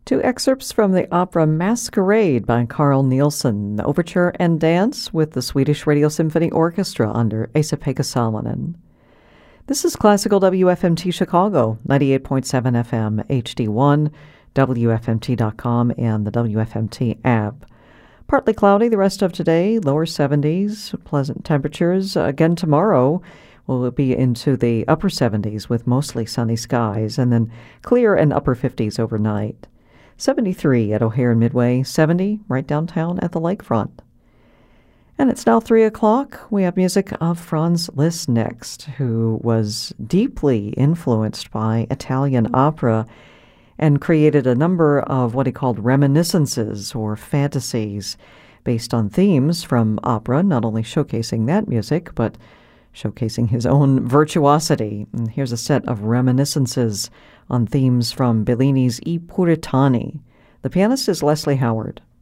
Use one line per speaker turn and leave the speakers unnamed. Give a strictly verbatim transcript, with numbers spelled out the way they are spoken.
Two excerpts from the opera Masquerade by Carl Nielsen, Overture and Dance with the Swedish Radio Symphony Orchestra under Esa-Pekka Salonen. This is Classical W F M T Chicago, ninety-eight point seven F M H D one, W F M T dot com, and the W F M T app. Partly cloudy the rest of today, lower seventies, pleasant temperatures. Again tomorrow, we'll be into the upper seventies with mostly sunny skies, and then clear and upper fifties overnight. seventy-three at O'Hare and Midway, seventy right downtown at the lakefront. And it's now three o'clock. We have music of Franz Liszt next, who was deeply influenced by Italian opera and created a number of what he called reminiscences or fantasies based on themes from opera, not only showcasing that music, but showcasing his own virtuosity. And here's a set of reminiscences on themes from Bellini's I Puritani. The pianist is Leslie Howard.